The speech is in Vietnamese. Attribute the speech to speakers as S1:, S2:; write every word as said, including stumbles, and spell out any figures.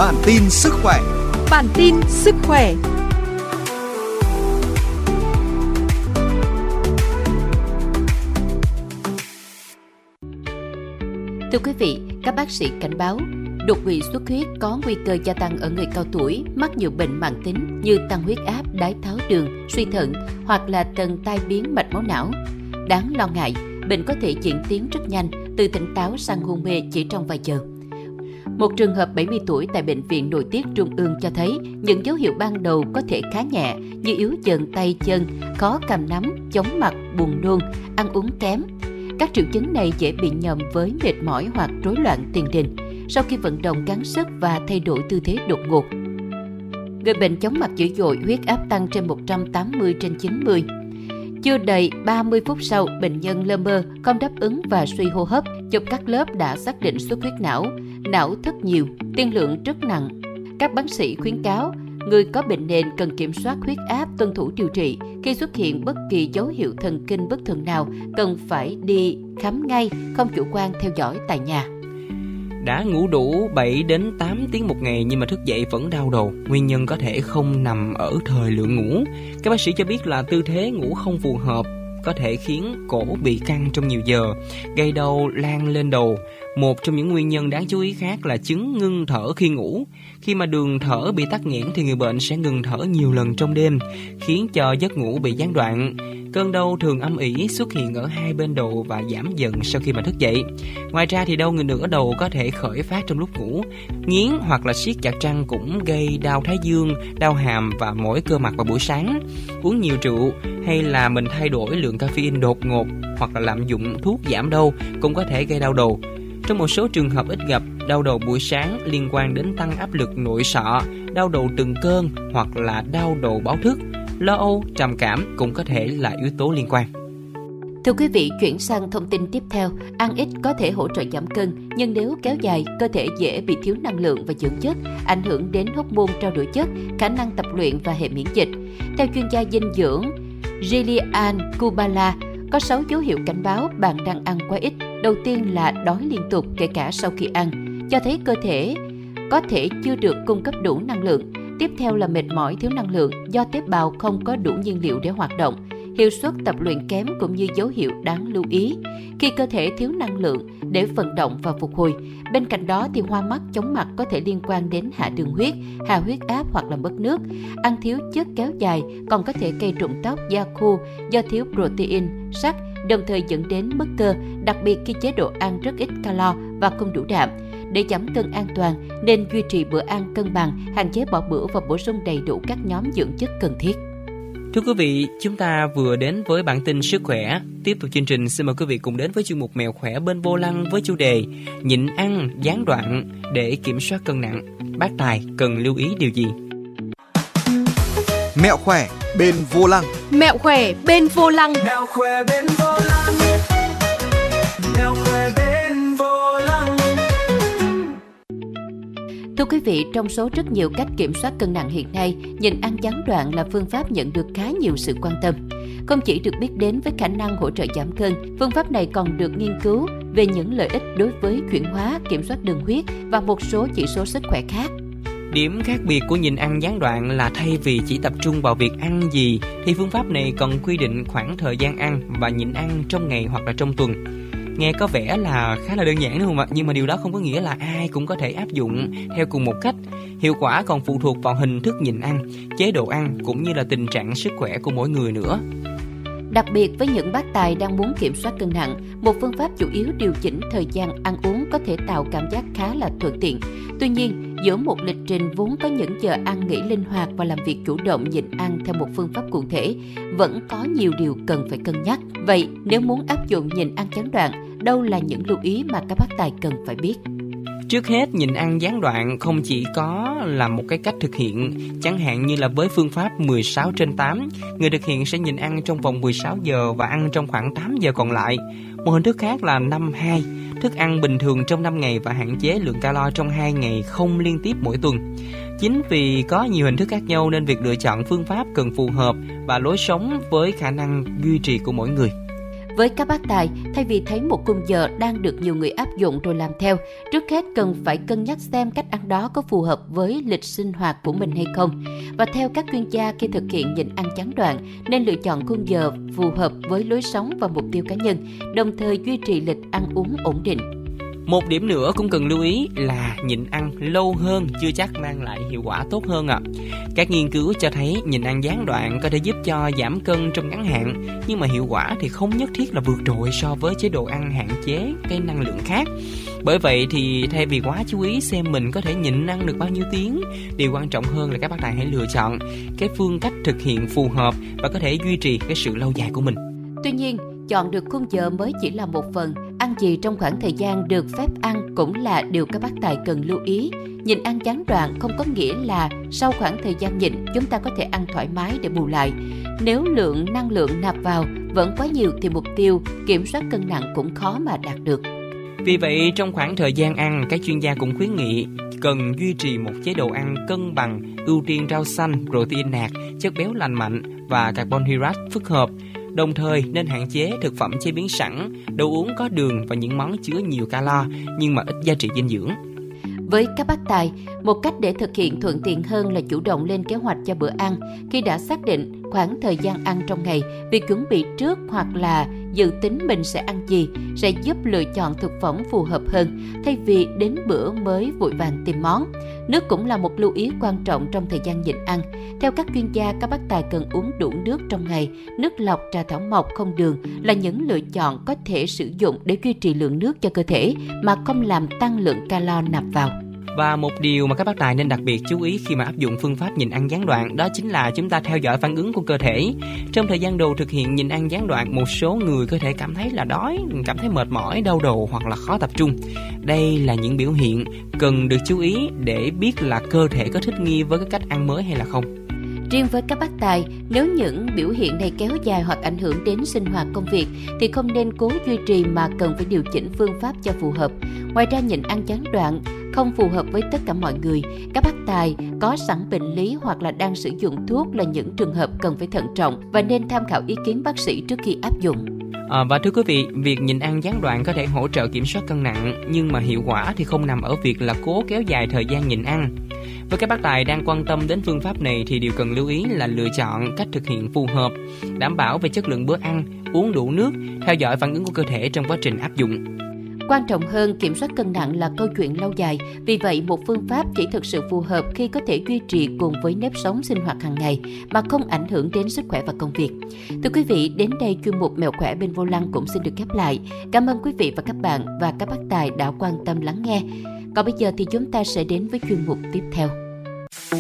S1: Bản tin sức khỏe.
S2: Bản tin sức khỏe.
S3: Thưa quý vị, các bác sĩ cảnh báo đột quỵ xuất huyết có nguy cơ gia tăng ở người cao tuổi mắc nhiều bệnh mãn tính như tăng huyết áp, đái tháo đường, suy thận hoặc là tần tai biến mạch máu não. Đáng lo ngại, bệnh có thể diễn tiến rất nhanh, từ tỉnh táo sang hôn mê chỉ trong vài giờ. Một trường hợp bảy mươi tuổi tại Bệnh viện Nội tiết Trung ương cho thấy những dấu hiệu ban đầu có thể khá nhẹ như yếu dần tay chân, khó cầm nắm, chóng mặt, buồn nôn, ăn uống kém. Các triệu chứng này dễ bị nhầm với mệt mỏi hoặc rối loạn tiền đình sau khi vận động gắng sức và thay đổi tư thế đột ngột. Người bệnh chóng mặt dữ dội, huyết áp tăng trên một trăm tám mươi trên chín mươi. Chưa đầy ba mươi phút sau, bệnh nhân lơ mơ, không đáp ứng và suy hô hấp. Chụp các lớp đã xác định xuất huyết não, não thất nhiều, tiên lượng rất nặng. Các bác sĩ khuyến cáo người có bệnh nền cần kiểm soát huyết áp, tuân thủ điều trị. Khi xuất hiện bất kỳ dấu hiệu thần kinh bất thường nào, cần phải đi khám ngay, không chủ quan theo dõi tại nhà.
S4: Đã ngủ đủ bảy đến tám tiếng một ngày nhưng mà thức dậy vẫn đau đầu. Nguyên nhân có thể không nằm ở thời lượng ngủ. Các bác sĩ cho biết là tư thế ngủ không phù hợp có thể khiến cổ bị căng trong nhiều giờ, gây đau lan lên đầu. Một trong những nguyên nhân đáng chú ý khác là chứng ngưng thở khi ngủ. Khi mà đường thở bị tắc nghẽn thì người bệnh sẽ ngừng thở nhiều lần trong đêm, khiến cho giấc ngủ bị gián đoạn. Cơn đau thường âm ỉ, xuất hiện ở hai bên đầu và giảm dần sau khi mà thức dậy. Ngoài ra thì đau nửa đầu có thể khởi phát trong lúc ngủ. Nghiến hoặc là siết chặt răng cũng gây đau thái dương, đau hàm và mỏi cơ mặt vào buổi sáng. Uống nhiều rượu hay là mình thay đổi lượng caffeine đột ngột hoặc là lạm dụng thuốc giảm đau cũng có thể gây đau đầu. Trong một số trường hợp ít gặp, đau đầu buổi sáng liên quan đến tăng áp lực nội sọ, đau đầu từng cơn hoặc là đau đầu báo thức. Lo âu, trầm cảm cũng có thể là yếu tố liên quan.
S3: Thưa quý vị, chuyển sang thông tin tiếp theo. Ăn ít có thể hỗ trợ giảm cân, nhưng nếu kéo dài, cơ thể dễ bị thiếu năng lượng và dưỡng chất, ảnh hưởng đến hormone trao đổi chất, khả năng tập luyện và hệ miễn dịch. Theo chuyên gia dinh dưỡng Gillian Kubala, có sáu dấu hiệu cảnh báo bạn đang ăn quá ít. Đầu tiên là đói liên tục kể cả sau khi ăn, cho thấy cơ thể có thể chưa được cung cấp đủ năng lượng. Tiếp theo là mệt mỏi, thiếu năng lượng do tế bào không có đủ nhiên liệu để hoạt động. Hiệu suất tập luyện kém cũng như dấu hiệu đáng lưu ý khi cơ thể thiếu năng lượng để vận động và phục hồi. Bên cạnh đó thì hoa mắt, chóng mặt có thể liên quan đến hạ đường huyết, hạ huyết áp hoặc là mất nước. Ăn thiếu chất kéo dài còn có thể gây rụng tóc, da khô do thiếu protein, sắt, đồng thời dẫn đến mất cơ, đặc biệt khi chế độ ăn rất ít calo và không đủ đạm. Để giảm cân an toàn, nên duy trì bữa ăn cân bằng, hạn chế bỏ bữa và bổ sung đầy đủ các nhóm dưỡng chất cần thiết.
S4: Thưa quý vị, chúng ta vừa đến với bản tin sức khỏe. Tiếp tục chương trình, xin mời quý vị cùng đến với chuyên mục Mẹo khỏe bên vô lăng với chủ đề nhịn ăn, gián đoạn để kiểm soát cân nặng. Bác Tài cần lưu ý điều gì?
S1: Mẹo khỏe bên vô lăng.
S2: Mẹo khỏe bên vô lăng.
S5: Mẹo khỏe bên vô lăng. Mẹo khỏe bên vô lăng.
S3: Thưa quý vị, trong số rất nhiều cách kiểm soát cân nặng hiện nay, nhịn ăn gián đoạn là phương pháp nhận được khá nhiều sự quan tâm. Không chỉ được biết đến với khả năng hỗ trợ giảm cân, phương pháp này còn được nghiên cứu về những lợi ích đối với chuyển hóa, kiểm soát đường huyết và một số chỉ số sức khỏe khác.
S4: Điểm khác biệt của nhịn ăn gián đoạn là thay vì chỉ tập trung vào việc ăn gì, thì phương pháp này còn quy định khoảng thời gian ăn và nhịn ăn trong ngày hoặc là trong tuần. Nghe có vẻ là khá là đơn giản đúng không ạ? Nhưng mà điều đó không có nghĩa là ai cũng có thể áp dụng theo cùng một cách. Hiệu quả còn phụ thuộc vào hình thức nhịn ăn, chế độ ăn cũng như là tình trạng sức khỏe của mỗi người nữa.
S3: Đặc biệt với những bác tài đang muốn kiểm soát cân nặng, một phương pháp chủ yếu điều chỉnh thời gian ăn uống có thể tạo cảm giác khá là thuận tiện. Tuy nhiên, giữa một lịch trình vốn có những giờ ăn nghỉ linh hoạt và làm việc chủ động nhịn ăn theo một phương pháp cụ thể, vẫn có nhiều điều cần phải cân nhắc. Vậy, nếu muốn áp dụng nhịn ăn gián đoạn, đâu là những lưu ý mà các bác tài cần phải biết?
S4: Trước hết, nhịn ăn gián đoạn không chỉ có là một cái cách thực hiện, chẳng hạn như là với phương pháp mười sáu trên tám, người thực hiện sẽ nhịn ăn trong vòng mười sáu giờ và ăn trong khoảng tám giờ còn lại. Một hình thức khác là năm hai, thức ăn bình thường trong năm ngày và hạn chế lượng calo trong hai ngày không liên tiếp mỗi tuần. Chính vì có nhiều hình thức khác nhau nên việc lựa chọn phương pháp cần phù hợp và lối sống với khả năng duy trì của mỗi người.
S3: Với các bác tài, thay vì thấy một khung giờ đang được nhiều người áp dụng rồi làm theo, trước hết cần phải cân nhắc xem cách ăn đó có phù hợp với lịch sinh hoạt của mình hay không. Và theo các chuyên gia, khi thực hiện nhịn ăn gián đoạn, nên lựa chọn khung giờ phù hợp với lối sống và mục tiêu cá nhân, đồng thời duy trì lịch ăn uống ổn định.
S4: Một điểm nữa cũng cần lưu ý là nhịn ăn lâu hơn chưa chắc mang lại hiệu quả tốt hơn ạ. À. Các nghiên cứu cho thấy nhịn ăn gián đoạn có thể giúp cho giảm cân trong ngắn hạn, nhưng mà hiệu quả thì không nhất thiết là vượt trội so với chế độ ăn hạn chế cái năng lượng khác. Bởi vậy thì thay vì quá chú ý xem mình có thể nhịn ăn được bao nhiêu tiếng, điều quan trọng hơn là các bác tài hãy lựa chọn cái phương cách thực hiện phù hợp và có thể duy trì cái sự lâu dài của mình.
S3: Tuy nhiên, chọn được khung giờ mới chỉ là một phần. Ăn gì trong khoảng thời gian được phép ăn cũng là điều các bác tài cần lưu ý. Nhịn ăn gián đoạn không có nghĩa là sau khoảng thời gian nhịn, chúng ta có thể ăn thoải mái để bù lại. Nếu lượng năng lượng nạp vào vẫn quá nhiều thì mục tiêu kiểm soát cân nặng cũng khó mà đạt được.
S4: Vì vậy, trong khoảng thời gian ăn, các chuyên gia cũng khuyến nghị cần duy trì một chế độ ăn cân bằng, ưu tiên rau xanh, protein nạc, chất béo lành mạnh và carbon hydrate phức hợp. Đồng thời nên hạn chế thực phẩm chế biến sẵn, đồ uống có đường và những món chứa nhiều calo nhưng mà ít giá trị dinh dưỡng.
S3: Với các bác tài, một cách để thực hiện thuận tiện hơn là chủ động lên kế hoạch cho bữa ăn. Khi đã xác định khoảng thời gian ăn trong ngày, việc chuẩn bị trước hoặc là dự tính mình sẽ ăn gì sẽ giúp lựa chọn thực phẩm phù hợp hơn, thay vì đến bữa mới vội vàng tìm món. Nước cũng là một lưu ý quan trọng trong thời gian nhịn ăn. Theo các chuyên gia, các bác tài cần uống đủ nước trong ngày. Nước lọc, trà thảo mộc không đường là những lựa chọn có thể sử dụng để duy trì lượng nước cho cơ thể mà không làm tăng lượng calo nạp vào.
S4: Và một điều mà các bác tài nên đặc biệt chú ý khi mà áp dụng phương pháp nhịn ăn gián đoạn, đó chính là chúng ta theo dõi phản ứng của cơ thể. Trong thời gian đầu thực hiện nhịn ăn gián đoạn, một số người có thể cảm thấy là đói, cảm thấy mệt mỏi, đau đầu hoặc là khó tập trung. Đây là những biểu hiện cần được chú ý để biết là cơ thể có thích nghi với cái cách ăn mới hay là không.
S3: Riêng với các bác tài, nếu những biểu hiện này kéo dài hoặc ảnh hưởng đến sinh hoạt công việc thì không nên cố duy trì mà cần phải điều chỉnh phương pháp cho phù hợp. Ngoài ra, nhịn ăn gián đoạn không phù hợp với tất cả mọi người. Các bác tài có sẵn bệnh lý hoặc là đang sử dụng thuốc là những trường hợp cần phải thận trọng và nên tham khảo ý kiến bác sĩ trước khi áp dụng.
S4: À, và thưa quý vị, việc nhịn ăn gián đoạn có thể hỗ trợ kiểm soát cân nặng, nhưng mà hiệu quả thì không nằm ở việc là cố kéo dài thời gian nhịn ăn. Với các bác tài đang quan tâm đến phương pháp này thì điều cần lưu ý là lựa chọn cách thực hiện phù hợp, đảm bảo về chất lượng bữa ăn, uống đủ nước, theo dõi phản ứng của cơ thể trong quá trình áp dụng.
S3: Quan trọng hơn, kiểm soát cân nặng là câu chuyện lâu dài. Vì vậy, một phương pháp chỉ thực sự phù hợp khi có thể duy trì cùng với nếp sống sinh hoạt hàng ngày mà không ảnh hưởng đến sức khỏe và công việc. Thưa quý vị, đến đây chuyên mục Mẹo khỏe bên vô lăng cũng xin được khép lại. Cảm ơn quý vị và các bạn và các bác tài đã quan tâm lắng nghe. Còn bây giờ thì chúng ta sẽ đến với chuyên mục tiếp theo.